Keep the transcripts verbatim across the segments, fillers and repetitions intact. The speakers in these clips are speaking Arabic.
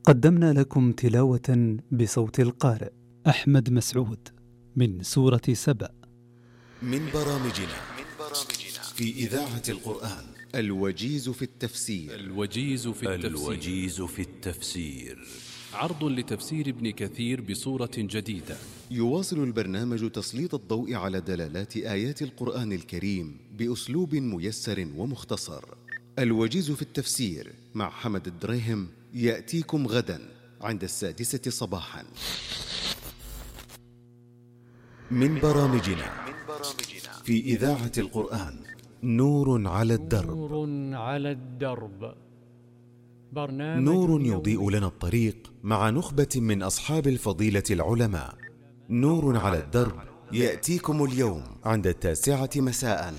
قدمنا لكم تلاوة بصوت القارئ أحمد مسعود من سورة سبأ من برامجنا في إذاعة القرآن الوجيز في التفسير الوجيز في التفسير, الوجيز في التفسير. عرض لتفسير ابن كثير بصورة جديدة. يواصل البرنامج تسليط الضوء على دلالات آيات القرآن الكريم بأسلوب ميسر ومختصر. الوجيز في التفسير مع حمد الدريهم يأتيكم غدا عند السادسة صباحا. من برامجنا في إذاعة القرآن نور على الدرب. نور على الدرب برنامج نور يضيء لنا الطريق مع نخبة من أصحاب الفضيلة العلماء. نور على الدرب يأتيكم اليوم عند التاسعة مساء.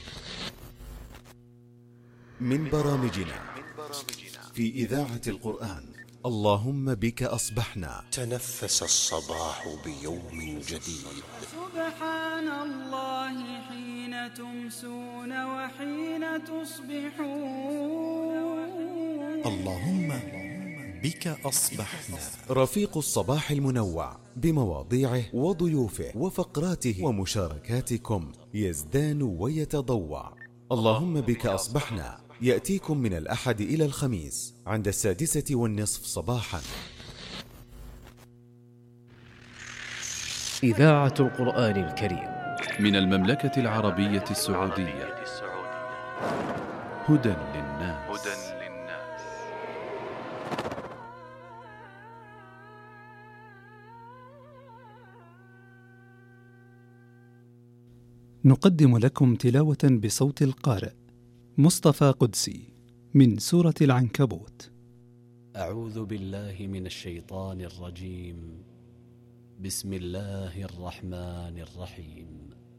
من برامجنا في إذاعة القرآن اللهم بك أصبحنا. تنفس الصباح بيوم جديد. سبحان الله حين تمسون وحين تصبحون. اللهم بك أصبحنا. رفيق الصباح المنوع بمواضيعه وضيوفه وفقراته ومشاركاتكم يزدان ويتضوع. اللهم بك أصبحنا يأتيكم من الأحد إلى الخميس عند السادسة والنصف صباحا. إذاعة القرآن الكريم من المملكة العربية السعودية. هدى للناس. نقدم لكم تلاوة بصوت القارئ مصطفى قدسي من سورة العنكبوت. أعوذ بالله من الشيطان الرجيم. بسم الله الرحمن الرحيم.